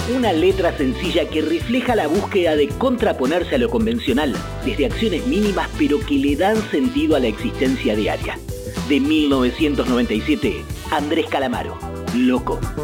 Una letra sencilla que refleja la búsqueda de contraponerse a lo convencional, desde acciones mínimas pero que le dan sentido a la existencia diaria. De 1997, Andrés Calamaro, Loco.